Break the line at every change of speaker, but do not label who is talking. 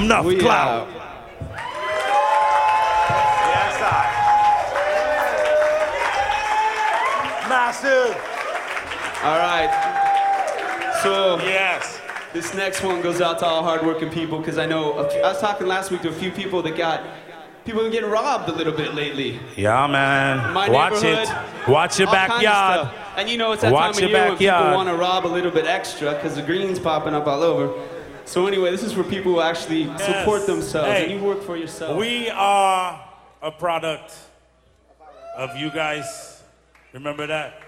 Enough clout.
Yes, I. Massive.
All right. So
Yes.
this next one goes out to all hardworking people because I know I was talking last week to a few people that people have been getting robbed a little bit lately.
Yeah, man.
My
Watch
neighborhood,
it. Watch your
all kinds of
backyard.
stuff. And you know it's that
Watch
time of
your
year when people
backyard.
want to rob a little bit extra because the green's popping up all over. So anyway, this is for people who actually support themselves
Hey,
and you work for yourself.
We are a product of you guys. Remember that?